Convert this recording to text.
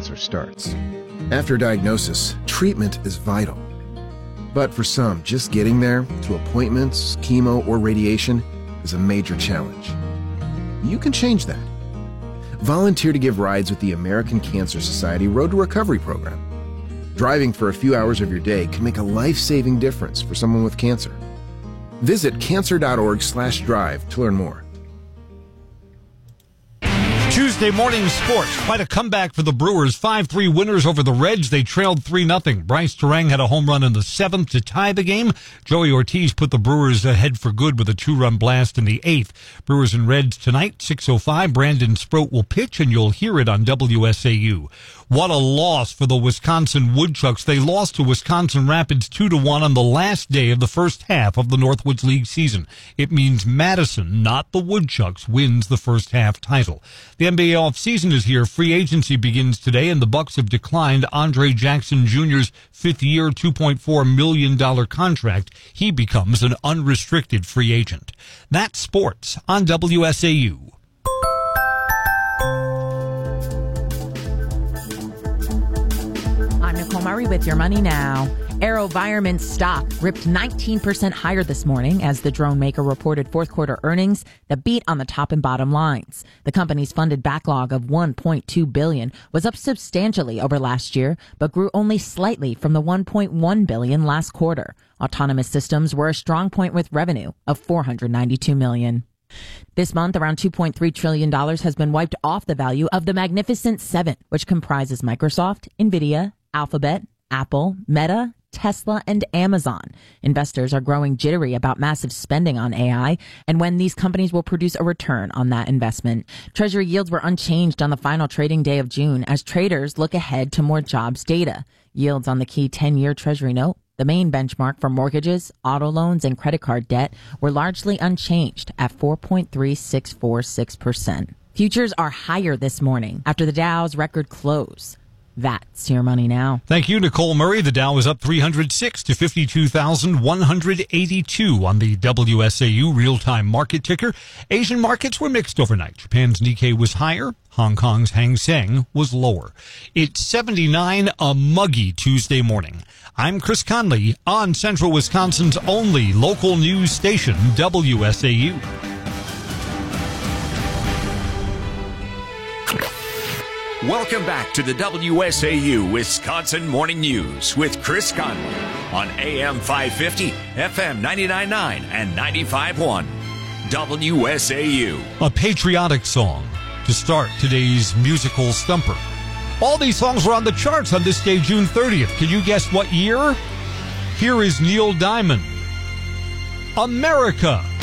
cancer starts. After diagnosis, treatment is vital. But for some, just getting there, to appointments, chemo, or radiation, is a major challenge. You can change that. Volunteer to give rides with the American Cancer Society Road to Recovery program. Driving for a few hours of your day can make a life-saving difference for someone with cancer. Visit cancer.org/drive to learn more. Tuesday morning sports. Quite a comeback for the Brewers. 5-3 winners over the Reds. They trailed 3-0. Bryce Terang had a home run in the 7th to tie the game. Joey Ortiz put the Brewers ahead for good with a 2-run blast in the 8th. Brewers and Reds tonight, 6:05. Brandon Sproat will pitch, and you'll hear it on WSAU. What a loss for the Wisconsin Woodchucks. They lost to Wisconsin Rapids 2-1 on the last day of the first half of the Northwoods League season. It means Madison, not the Woodchucks, wins the first half title. The NBA offseason is here. Free agency begins today, and the Bucks have declined Andre Jackson Jr.'s fifth-year, $2.4 million contract. He becomes an unrestricted free agent. That's sports on WSAU. I'm Nicole Murray with Your Money Now. AeroVironment stock ripped 19% higher this morning as the drone maker reported fourth quarter earnings that beat on the top and bottom lines. The company's funded backlog of $1.2 billion was up substantially over last year, but grew only slightly from the $1.1 billion last quarter. Autonomous systems were a strong point with revenue of $492 million. This month, around $2.3 trillion has been wiped off the value of the Magnificent Seven, which comprises Microsoft, NVIDIA, Alphabet, Apple, Meta, Tesla, and Amazon. Investors are growing jittery about massive spending on AI and when these companies will produce a return on that investment. Treasury yields were unchanged on the final trading day of June as traders look ahead to more jobs data. Yields on the key 10-year Treasury note, the main benchmark for mortgages, auto loans, and credit card debt, were largely unchanged at 4.3646%. Futures are higher this morning after the Dow's record close. That's Your Money Now. Thank you, Nicole Murray. The Dow is up 306 to 52,182 on the WSAU real-time market ticker. Asian markets were mixed overnight. Japan's Nikkei was higher. Hong Kong's Hang Seng was lower. It's 79, a muggy Tuesday morning. I'm Chris Conley on Central Wisconsin's only local news station, WSAU. Welcome back to the WSAU Wisconsin Morning News with Chris Conley on AM 550, FM 99.9, and 95.1. WSAU. A patriotic song to start today's musical stumper. All these songs were on the charts on this day, June 30th. Can you guess what year? Here is Neil Diamond. America.